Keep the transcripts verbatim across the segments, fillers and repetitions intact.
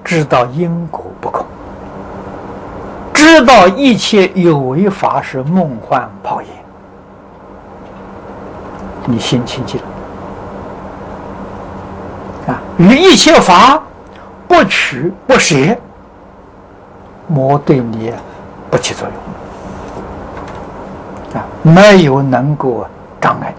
知道因果不空，知道一切有为法是梦幻泡影，你心清净啊，与一切法不取不舍，魔对你不起作用啊，没有能够障碍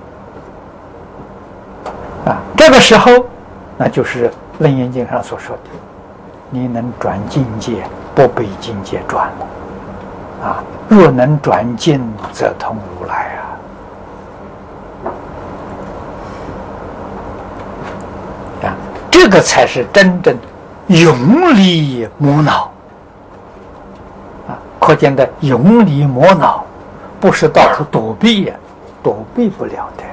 你啊。这个时候，那就是《楞严经》上所说的，你能转境界，不被境界转了啊。若能转境，则通如来啊。啊，这个才是真正永离魔恼啊！可见的永离魔恼，不是到处躲避呀、啊，躲避不了的呀！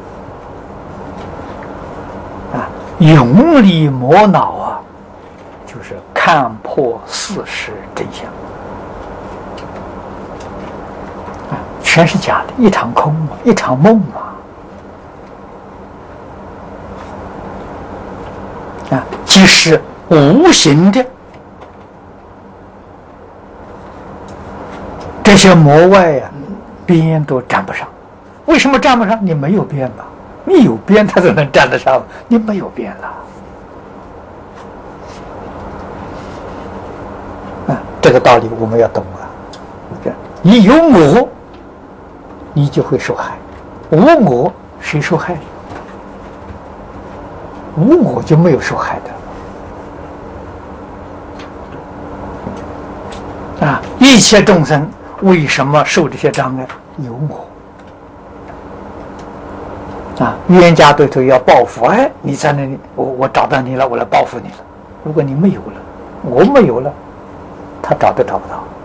啊，永离魔恼啊，就是看破事实真相啊，全是假的，一场空嘛，一场梦嘛。啊，即是无形的这些魔外啊，边都沾不上。为什么沾不上？你没有边嘛，你有边它才能沾得上，你没有边了。啊，这个道理我们要懂啊。你有我，你就会受害；无我，谁受害？无我就没有受害的啊！一切众生为什么受这些障碍？有我啊！冤家对头要报复，哎，你在那里，我我找到你了，我来报复你了。如果你没有了，我没有了，他找都找不到。